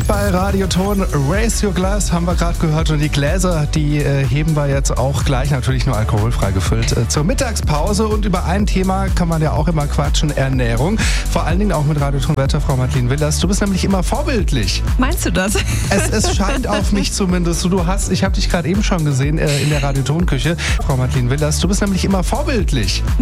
Bei Radioton Raise Your Glass haben wir gerade gehört und die Gläser, die heben wir jetzt auch gleich, natürlich nur alkoholfrei gefüllt, zur Mittagspause. Und über ein Thema kann man ja auch immer quatschen, Ernährung. Vor allen Dingen auch mit Radioton-Wetterfrau Madeleine Willers. Du bist nämlich immer vorbildlich. Meinst du das? Es scheint auf mich zumindest. Ich habe dich gerade eben schon gesehen in der Radioton-Küche. Frau Madeleine Willers, du bist nämlich immer vorbildlich.